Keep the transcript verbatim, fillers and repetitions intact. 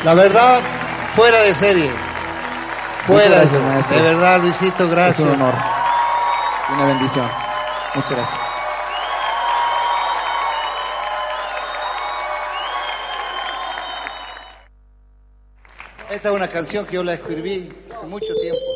La verdad, fuera de serie. Fuera gracias, de serie. maestro. De verdad, Luisito, gracias. Es un honor. Una bendición. Muchas gracias. Esta es una canción que yo la escribí hace mucho tiempo.